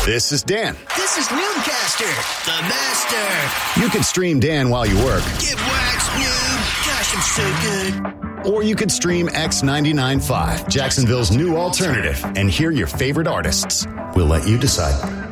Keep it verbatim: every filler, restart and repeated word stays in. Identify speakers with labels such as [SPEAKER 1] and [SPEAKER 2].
[SPEAKER 1] This is Dan.
[SPEAKER 2] This is Noobcaster, the master.
[SPEAKER 1] You could stream Dan while you work.
[SPEAKER 2] Get waxed, noob. Gosh, I'm so good.
[SPEAKER 1] Or you could stream X ninety-nine point five, Jacksonville's new alternative, and hear your favorite artists. We'll let you decide.